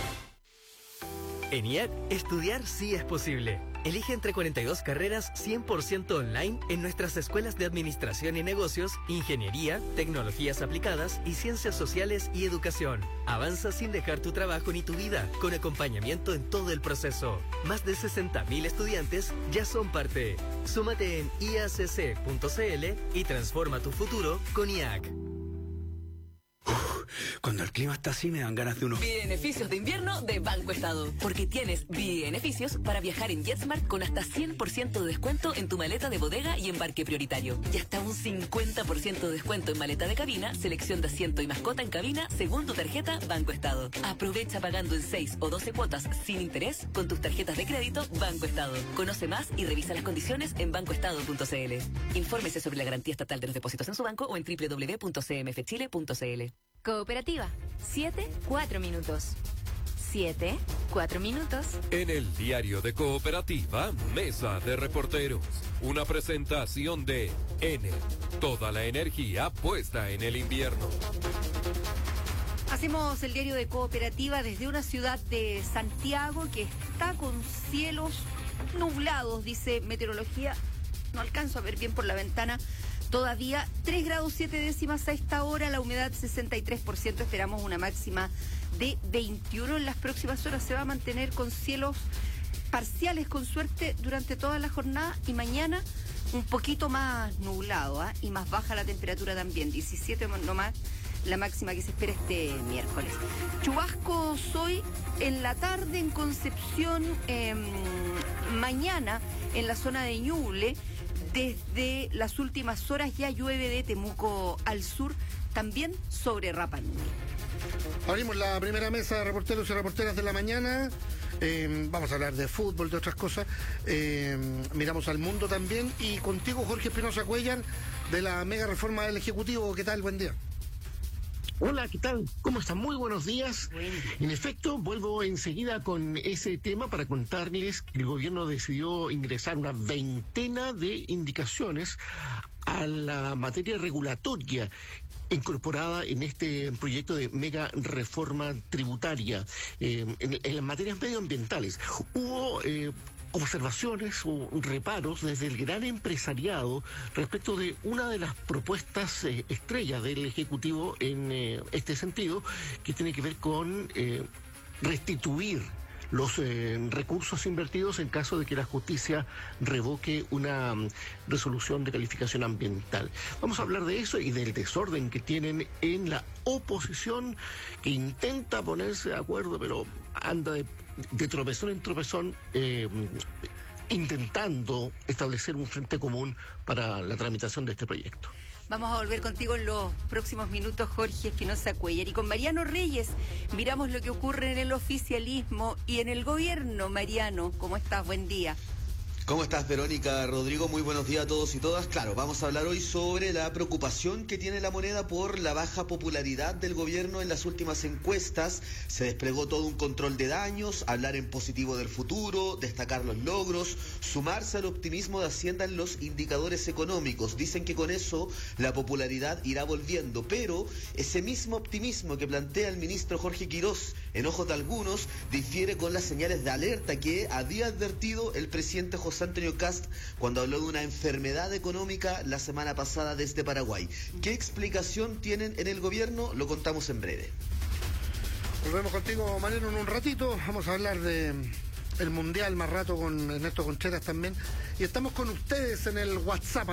En IAC, estudiar sí es posible. Elige entre 42 carreras 100% online en nuestras escuelas de Administración y Negocios, Ingeniería, Tecnologías Aplicadas y Ciencias Sociales y Educación. Avanza sin dejar tu trabajo ni tu vida, con acompañamiento en todo el proceso. Más de 60.000 estudiantes ya son parte. Súmate en iacc.cl y transforma tu futuro con IAC. Cuando el clima está así me dan ganas de unos Beneficios de invierno de Banco Estado. Porque tienes beneficios para viajar en JetSmart con hasta 100% de descuento en tu maleta de bodega y embarque prioritario. Y hasta un 50% de descuento en maleta de cabina, selección de asiento y mascota en cabina según tu tarjeta Banco Estado. Aprovecha pagando en 6 o 12 cuotas sin interés con tus tarjetas de crédito Banco Estado. Conoce más y revisa las condiciones en bancoestado.cl. Infórmese sobre la garantía estatal de los depósitos en su banco o en www.cmfchile.cl. Cooperativa. 7-4 minutos. 7-4 minutos. En el diario de Cooperativa, Mesa de Reporteros. Una presentación de Enel. Toda la energía puesta en el invierno. Hacemos el diario de Cooperativa desde una ciudad de Santiago que está con cielos nublados, dice meteorología. No alcanzo a ver bien por la ventana. Todavía 3 grados 7 décimas a esta hora, la humedad 63%, esperamos una máxima de 21 en las próximas horas. Se va a mantener con cielos parciales con suerte durante toda la jornada y mañana un poquito más nublado, y más baja la temperatura también, 17 nomás la máxima que se espera este miércoles. Chubascos hoy en la tarde en Concepción, mañana en la zona de Ñuble. Desde las últimas horas ya llueve de Temuco al sur, también sobre Rapa Nui. Abrimos la primera mesa de reporteros y reporteras de la mañana. Vamos a hablar de fútbol, de otras cosas. Miramos al mundo también. Y contigo, Jorge Espinosa Cuellar, de la mega reforma del Ejecutivo. ¿Qué tal? Buen día. Hola, ¿qué tal? ¿Cómo están? Muy buenos días. En efecto, vuelvo enseguida con ese tema para contarles que el gobierno decidió ingresar una veintena de indicaciones a la materia regulatoria incorporada en este proyecto de mega reforma tributaria en las materias medioambientales. Hubo observaciones o reparos desde el gran empresariado respecto de una de las propuestas estrellas del Ejecutivo en este sentido, que tiene que ver con restituir los recursos invertidos en caso de que la justicia revoque una resolución de calificación ambiental. Vamos a hablar de eso y del desorden que tienen en la oposición, que intenta ponerse de acuerdo, pero anda de tropezón en tropezón, intentando establecer un frente común para la tramitación de este proyecto. Vamos a volver contigo en los próximos minutos, Jorge Espinosa Cuellar. Y con Mariano Reyes miramos lo que ocurre en el oficialismo y en el gobierno. Mariano, ¿cómo estás? Buen día. ¿Cómo estás, Verónica? Rodrigo, muy buenos días a todos y todas. Claro, vamos a hablar hoy sobre la preocupación que tiene la moneda por la baja popularidad del gobierno en las últimas encuestas. Se desplegó todo un control de daños, hablar en positivo del futuro, destacar los logros, sumarse al optimismo de Hacienda en los indicadores económicos. Dicen que con eso la popularidad irá volviendo, pero ese mismo optimismo que plantea el ministro Jorge Quirós, en ojos de algunos, difiere con las señales de alerta que había advertido el presidente José Antonio Kast cuando habló de una enfermedad económica la semana pasada desde Paraguay. ¿Qué explicación tienen en el gobierno? Lo contamos en breve. Volvemos contigo, Mariano, en un ratito. Vamos a hablar de el Mundial más rato con Ernesto Contreras también. Y estamos con ustedes en el WhatsApp.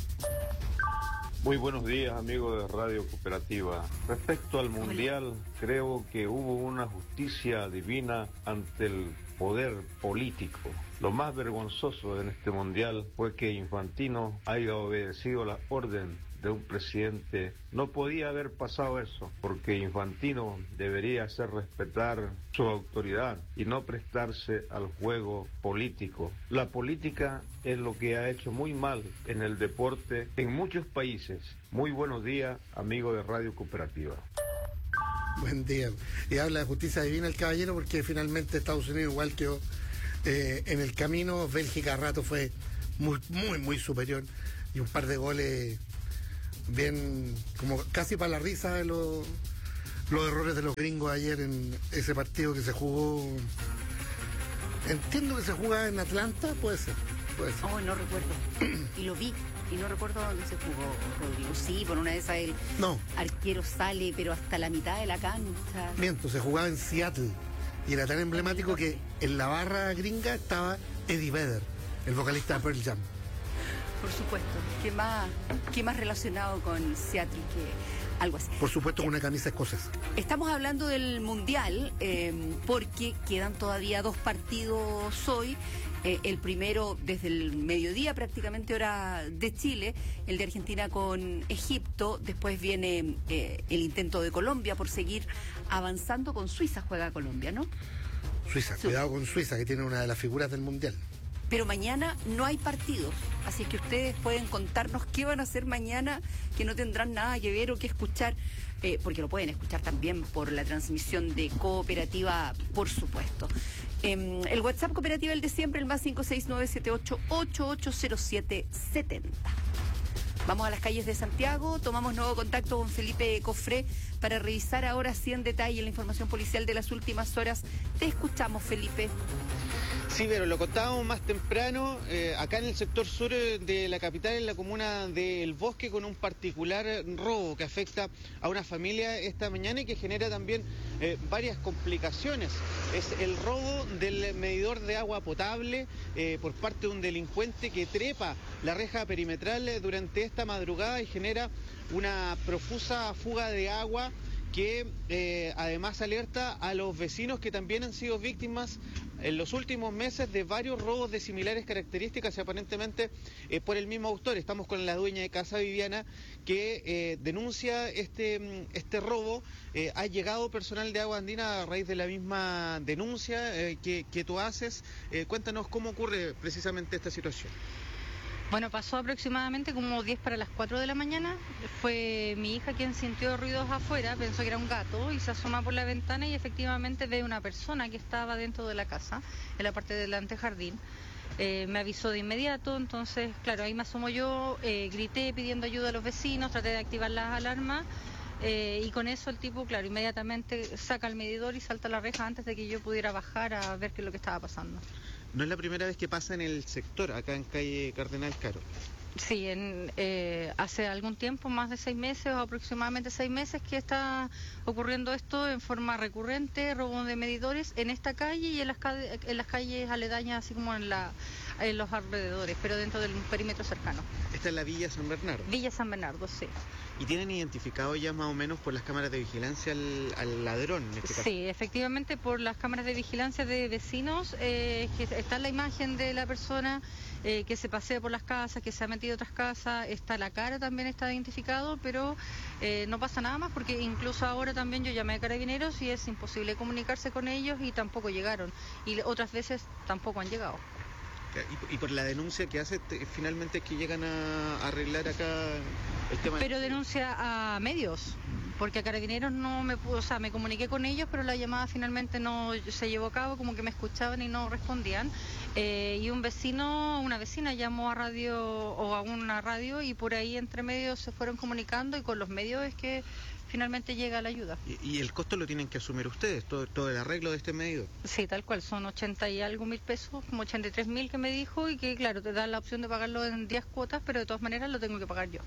Muy buenos días, amigos de Radio Cooperativa. Respecto al Mundial, creo que hubo una justicia divina ante el poder político. Lo más vergonzoso en este Mundial fue que Infantino haya obedecido la orden de un presidente. No podía haber pasado eso, porque Infantino debería hacer respetar su autoridad y no prestarse al juego político. La política es lo que ha hecho muy mal en el deporte en muchos países. Muy buenos días, amigos de Radio Cooperativa. Buen día. Y habla de justicia divina el caballero, porque finalmente Estados Unidos igual quedó en el camino. Bélgica a rato fue muy superior, y un par de goles bien, como casi para la risa de los errores de los gringos ayer en ese partido que se jugó. Entiendo que se jugaba en Atlanta, puede ser. Oh, no recuerdo. Y lo vi. Y no recuerdo dónde se jugó, Rodrigo. Sí, por una de esas el arquero sale, pero hasta la mitad de la cancha. Miento, se jugaba en Seattle. Y era tan emblemático que en la barra gringa estaba Eddie Vedder, el vocalista de Pearl Jam. Por supuesto. ¿Qué más relacionado con Seattle que algo así? Por supuesto, con una camisa escocesa. Estamos hablando del Mundial porque quedan todavía 2 partidos hoy. El primero desde el mediodía, prácticamente hora de Chile, el de Argentina con Egipto. Después viene el intento de Colombia por seguir avanzando. Con Suiza juega Colombia, ¿no? Suiza, cuidado con Suiza, que tiene una de las figuras del Mundial. Pero mañana no hay partidos, así que ustedes pueden contarnos qué van a hacer mañana, que no tendrán nada que ver o que escuchar, porque lo pueden escuchar también por la transmisión de Cooperativa, por supuesto. El WhatsApp Cooperativa, el de siempre, el más 56978880770. Vamos a las calles de Santiago, tomamos nuevo contacto con Felipe Cofré para revisar ahora sí en detalle la información policial de las últimas horas. Te escuchamos, Felipe. Sí, pero lo contábamos más temprano, acá en el sector sur de la capital, en la comuna de El Bosque, con un particular robo que afecta a una familia esta mañana y que genera también varias complicaciones. Es el robo del medidor de agua potable por parte de un delincuente que trepa la reja perimetral durante esta madrugada y genera una profusa fuga de agua que además alerta a los vecinos que también han sido víctimas en los últimos meses de varios robos de similares características y aparentemente por el mismo autor. Estamos con la dueña de casa, Viviana, que denuncia este robo. Ha llegado personal de Agua Andina a raíz de la misma denuncia que tú haces. Cuéntanos cómo ocurre precisamente esta situación. Bueno, pasó aproximadamente como 10 para las 4 de la mañana. Fue mi hija quien sintió ruidos afuera, pensó que era un gato y se asoma por la ventana y efectivamente ve una persona que estaba dentro de la casa, en la parte del antejardín. Me avisó de inmediato, entonces, claro, ahí me asomo yo, grité pidiendo ayuda a los vecinos, traté de activar las alarmas. Y con eso el tipo, claro, inmediatamente saca el medidor y salta la reja antes de que yo pudiera bajar a ver qué es lo que estaba pasando. No es la primera vez que pasa en el sector, acá en calle Cardenal Caro. Sí, hace algún tiempo, más de 6 meses o aproximadamente 6 meses que está ocurriendo esto en forma recurrente, robo de medidores en esta calle y en las calles aledañas, así como en los alrededores, pero dentro del perímetro cercano. Esta es la Villa San Bernardo. Villa San Bernardo, sí. ¿Y tienen identificado ya más o menos por las cámaras de vigilancia al ladrón en este caso? Sí, efectivamente por las cámaras de vigilancia de vecinos, que está la imagen de la persona que se pasea por las casas, que se ha metido a otras casas, está la cara, también está identificado, pero no pasa nada más porque incluso ahora también yo llamé a Carabineros y es imposible comunicarse con ellos y tampoco llegaron, y otras veces tampoco han llegado. Y por la denuncia que hace, finalmente es que llegan a arreglar acá el tema. Pero denuncia a medios, porque a Carabineros no me pudo, o sea, me comuniqué con ellos, pero la llamada finalmente no se llevó a cabo, como que me escuchaban y no respondían. Y una vecina llamó a radio o a una radio y por ahí entre medios se fueron comunicando y con los medios es que finalmente llega la ayuda. ¿Y el costo lo tienen que asumir ustedes, todo el arreglo de este medidor? Sí, tal cual, son 80 y algo mil pesos, como 83.000 que me dijo y que claro, te da la opción de pagarlo en 10 cuotas, pero de todas maneras lo tengo que pagar yo.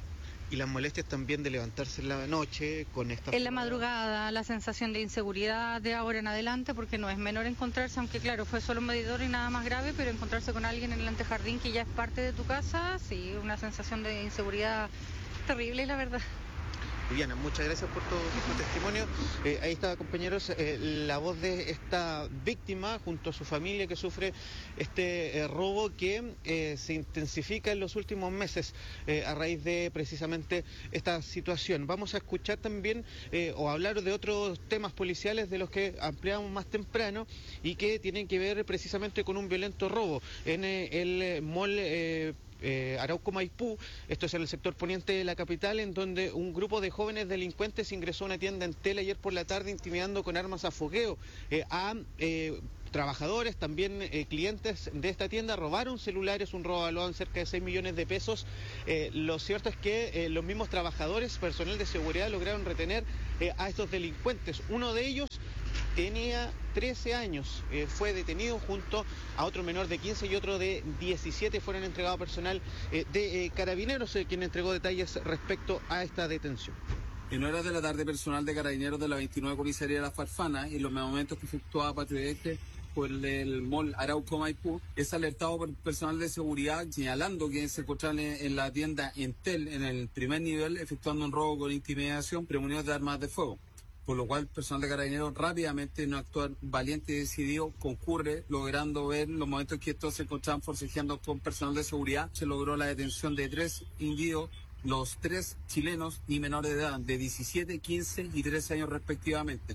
Y las molestias también de levantarse en la noche con esta... En la madrugada, la sensación de inseguridad de ahora en adelante, porque no es menor encontrarse, aunque claro, fue solo un medidor y nada más grave, pero encontrarse con alguien en el antejardín que ya es parte de tu casa, sí, una sensación de inseguridad terrible, la verdad. Viviana, muchas gracias por tu testimonio. Ahí está, compañeros, la voz de esta víctima junto a su familia que sufre este robo que se intensifica en los últimos meses a raíz de precisamente esta situación. Vamos a escuchar también o hablar de otros temas policiales de los que ampliamos más temprano y que tienen que ver precisamente con un violento robo en el mall Arauco Maipú. Esto es en el sector poniente de la capital, en donde un grupo de jóvenes delincuentes ingresó a una tienda Entel ayer por la tarde intimidando con armas a fogueo a trabajadores, también clientes de esta tienda. Robaron celulares, un robo valuado en cerca de 6 millones de pesos. Lo cierto es que los mismos trabajadores, personal de seguridad, lograron retener a estos delincuentes. Uno de ellos tenía 13 años, fue detenido junto a otro menor de 15 y otro de 17, fueron entregados personal de Carabineros, quien entregó detalles respecto a esta detención. En horas de la tarde, personal de Carabineros de la 29 Comisaría de La Farfana, en los momentos que efectuaba patrullaje por el mall Arauco Maipú, es alertado por personal de seguridad señalando que se encontraban en la tienda Entel, en el primer nivel, efectuando un robo con intimidación, premonidos de armas de fuego. Por lo cual, el personal de Carabineros rápidamente, en un actuar valiente y decidido, concurre, logrando ver los momentos que estos se encontraban forcejeando con personal de seguridad. Se logró la detención de 3 individuos, los 3 chilenos y menores de edad, de 17, 15 y 13 años respectivamente.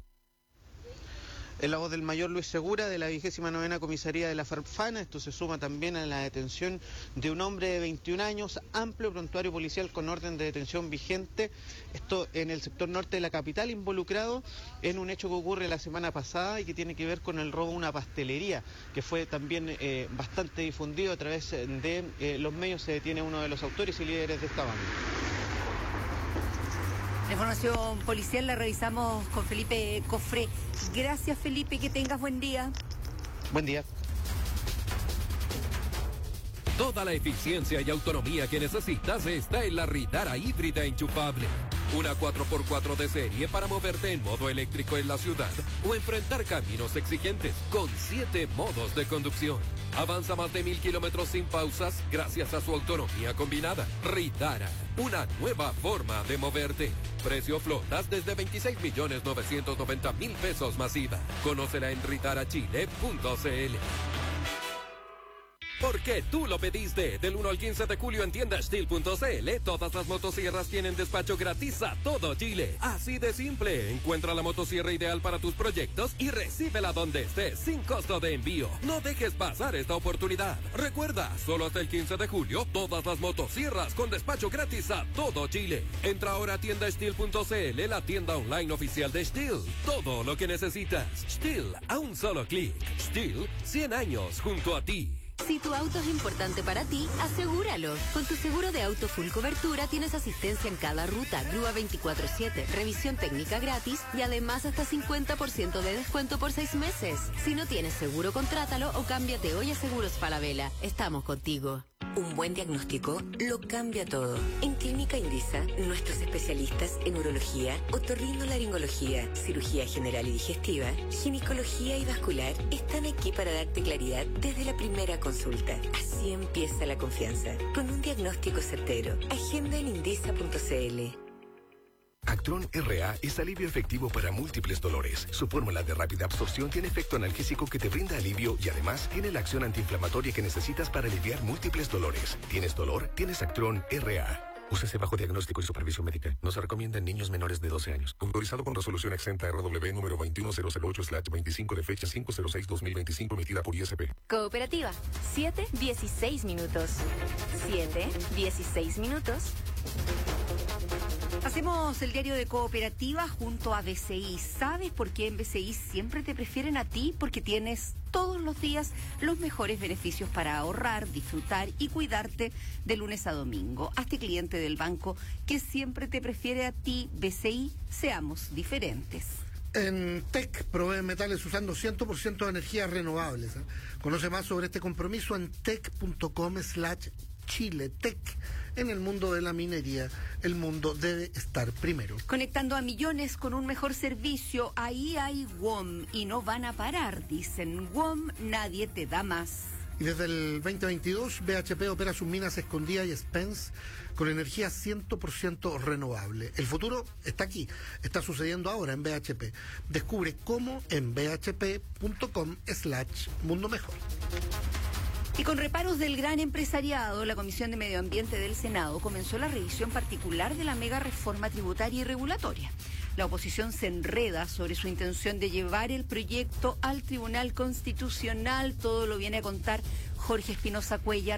Es la voz del mayor Luis Segura de la 29ª Comisaría de La Farfana. Esto se suma también a la detención de un hombre de 21 años, amplio prontuario policial con orden de detención vigente. Esto en el sector norte de la capital, involucrado en un hecho que ocurre la semana pasada y que tiene que ver con el robo de una pastelería, que fue también bastante difundido a través de los medios. Se detiene uno de los autores y líderes de esta banda. La información policial la revisamos con Felipe Cofré. Gracias, Felipe, que tengas buen día. Buen día. Toda la eficiencia y autonomía que necesitas está en la Ritara híbrida enchufable. Una 4x4 de serie para moverte en modo eléctrico en la ciudad o enfrentar caminos exigentes con 7 modos de conducción. Avanza más de 1000 kilómetros sin pausas gracias a su autonomía combinada. Ritara, una nueva forma de moverte. Precio flotas desde 26.990.000 pesos masiva. Conócela en ritarachile.cl. Porque tú lo pediste. Del 1 al 15 de julio en tiendastil.cl, todas las motosierras tienen despacho gratis a todo Chile. Así de simple. Encuentra la motosierra ideal para tus proyectos y recíbela donde estés, sin costo de envío. No dejes pasar esta oportunidad. Recuerda, solo hasta el 15 de julio, todas las motosierras con despacho gratis a todo Chile. Entra ahora a tiendastil.cl, la tienda online oficial de Stihl. Todo lo que necesitas. Stihl, a un solo clic. Stihl, 100 años junto a ti. Si tu auto es importante para ti, asegúralo. Con tu seguro de auto full cobertura tienes asistencia en cada ruta, grúa 24/7, revisión técnica gratis y además hasta 50% de descuento por 6 meses. Si no tienes seguro, contrátalo o cámbiate hoy a Seguros Falabella. Estamos contigo. Un buen diagnóstico lo cambia todo. En Clínica Indisa, nuestros especialistas en urología, otorrinolaringología, cirugía general y digestiva, ginecología y vascular están aquí para darte claridad desde la primera consulta. Así empieza la confianza, con un diagnóstico certero. Agenda en indisa.cl. Actron RA es alivio efectivo para múltiples dolores. Su fórmula de rápida absorción tiene efecto analgésico que te brinda alivio y además tiene la acción antiinflamatoria que necesitas para aliviar múltiples dolores. ¿Tienes dolor? Tienes Actron RA. Úsese bajo diagnóstico y supervisión médica. No se recomienda en niños menores de 12 años. Autorizado con resolución exenta RW número 21008/25 de fecha 506-2025 emitida por ISP. Cooperativa, 7:16 minutos. 7:16 minutos. Hacemos el diario de Cooperativa junto a BCI. ¿Sabes por qué en BCI siempre te prefieren a ti? Porque tienes todos los días los mejores beneficios para ahorrar, disfrutar y cuidarte de lunes a domingo. Hazte cliente del banco que siempre te prefiere a ti. BCI, seamos diferentes. En TEC proveen metales usando 100% de energías renovables. Conoce más sobre este compromiso en tec.com/TEC. Chile, TEC. En el mundo de la minería, el mundo debe estar primero. Conectando a millones con un mejor servicio, ahí hay WOM y no van a parar, dicen. WOM, nadie te da más. Y desde el 2022, BHP opera sus minas Escondida y Spence con energía 100% renovable. El futuro está aquí, está sucediendo ahora en BHP. Descubre cómo en bhp.com/mundo mejor. Y con reparos del gran empresariado, la Comisión de Medio Ambiente del Senado comenzó la revisión particular de la mega reforma tributaria y regulatoria. La oposición se enreda sobre su intención de llevar el proyecto al Tribunal Constitucional. Todo lo viene a contar Jorge Espinosa Cuellar.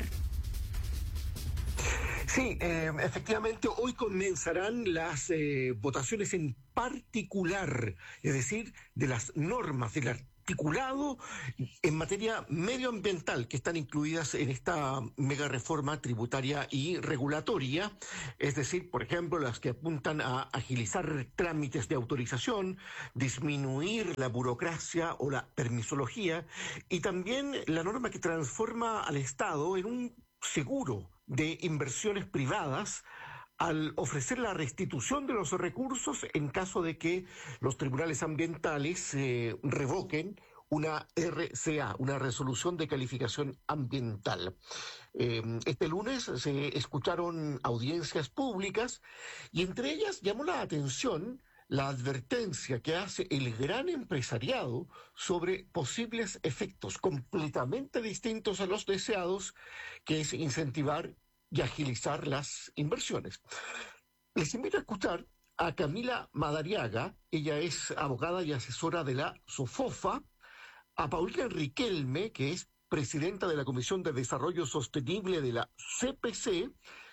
Sí, efectivamente, hoy comenzarán las votaciones en particular, es decir, de las normas del articulado en materia medioambiental que están incluidas en esta mega reforma tributaria y regulatoria, es decir, por ejemplo, las que apuntan a agilizar trámites de autorización, disminuir la burocracia o la permisología, y también la norma que transforma al Estado en un seguro de inversiones privadas al ofrecer la restitución de los recursos en caso de que los tribunales ambientales revoquen una RCA, una resolución de calificación ambiental. Este lunes se escucharon audiencias públicas y entre ellas llamó la atención la advertencia que hace el gran empresariado sobre posibles efectos completamente distintos a los deseados, que es incentivar y agilizar las inversiones. Les invito a escuchar a Camila Madariaga, ella es abogada y asesora de la SOFOFA, a Paulina Riquelme, que es presidenta de la Comisión de Desarrollo Sostenible de la CPC,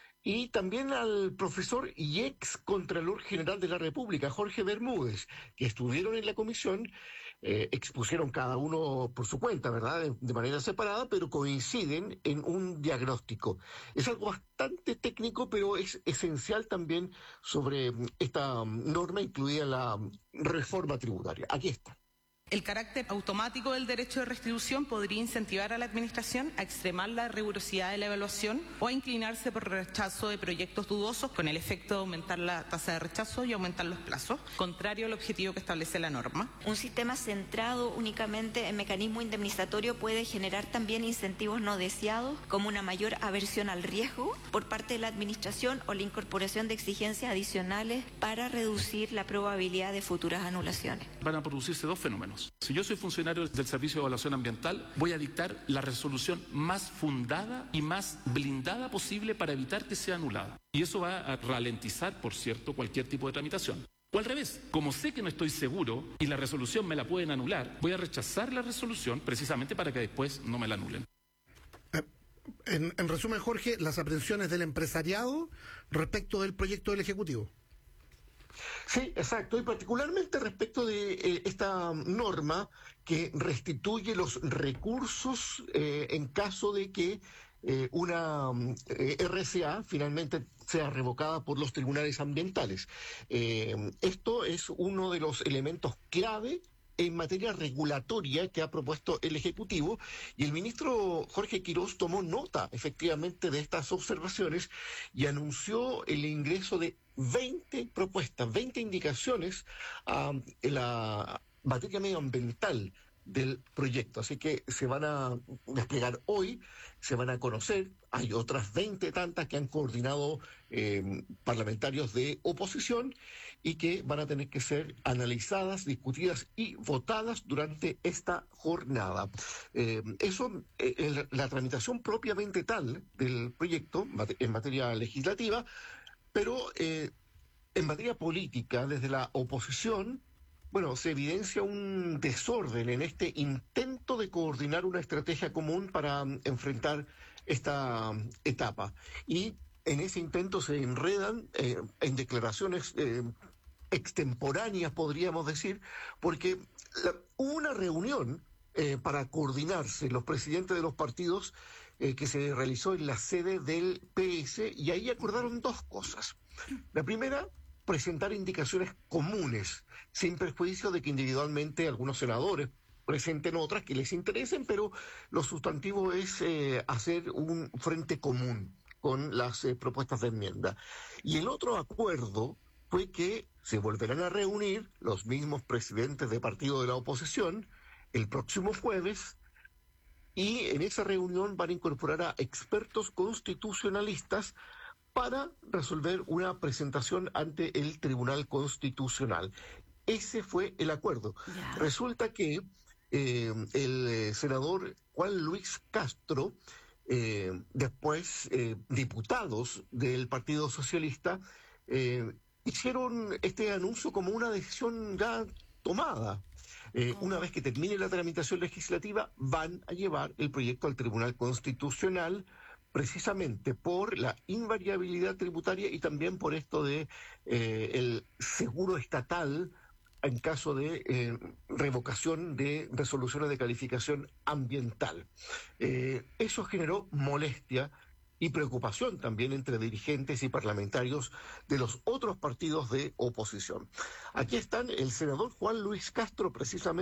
y también al profesor y ex Contralor General de la República, Jorge Bermúdez, que estuvieron en la comisión, expusieron cada uno por su cuenta, ¿verdad?, de manera separada, pero coinciden en un diagnóstico. Es algo bastante técnico, pero es esencial también sobre esta norma incluida en la reforma tributaria. Aquí está. El carácter automático del derecho de restitución podría incentivar a la Administración a extremar la rigurosidad de la evaluación o a inclinarse por rechazo de proyectos dudosos con el efecto de aumentar la tasa de rechazo y aumentar los plazos, contrario al objetivo que establece la norma. Un sistema centrado únicamente en mecanismo indemnizatorio puede generar también incentivos no deseados, como una mayor aversión al riesgo por parte de la Administración o la incorporación de exigencias adicionales para reducir la probabilidad de futuras anulaciones. Van a producirse dos fenómenos. Si yo soy funcionario del Servicio de Evaluación Ambiental, voy a dictar la resolución más fundada y más blindada posible para evitar que sea anulada. Y eso va a ralentizar, por cierto, cualquier tipo de tramitación. O al revés, como sé que no estoy seguro y la resolución me la pueden anular, voy a rechazar la resolución precisamente para que después no me la anulen. En resumen, Jorge, las aprehensiones del empresariado respecto del proyecto del Ejecutivo. Sí, exacto, y particularmente respecto de esta norma que restituye los recursos en caso de que una RCA finalmente sea revocada por los tribunales ambientales. Esto es uno de los elementos clave en materia regulatoria que ha propuesto el Ejecutivo, y el ministro Jorge Quirós tomó nota efectivamente de estas observaciones y anunció el ingreso de 20 propuestas, 20 indicaciones a la materia medioambiental del proyecto. Así que se van a desplegar hoy, se van a conocer. Hay otras 20 tantas que han coordinado parlamentarios de oposición y que van a tener que ser analizadas, discutidas y votadas durante esta jornada. La tramitación propiamente tal del proyecto en materia legislativa, pero en materia política, desde la oposición, bueno, se evidencia un desorden en este intento de coordinar una estrategia común para enfrentar esta etapa. Y en ese intento se enredan en declaraciones extemporáneas, podríamos decir, porque hubo una reunión para coordinarse los presidentes de los partidos que se realizó en la sede del PS, y ahí acordaron dos cosas. La primera, presentar indicaciones comunes, sin perjuicio de que individualmente algunos senadores presenten otras que les interesen, pero lo sustantivo es hacer un frente común. con las propuestas de enmienda. Y el otro acuerdo fue que se volverán a reunir los mismos presidentes de partido de la oposición el próximo jueves, y en esa reunión van a incorporar a expertos constitucionalistas para resolver una presentación ante el Tribunal Constitucional. Ese fue el acuerdo. Ya. Resulta que el senador Juan Luis Castro, después diputados del Partido Socialista, hicieron este anuncio como una decisión ya tomada. Una vez que termine la tramitación legislativa, van a llevar el proyecto al Tribunal Constitucional, precisamente por la invariabilidad tributaria y también por esto de el seguro estatal en caso de revocación de resoluciones de calificación ambiental. Eso generó molestia y preocupación también entre dirigentes y parlamentarios de los otros partidos de oposición. Aquí están el senador Juan Luis Castro, precisamente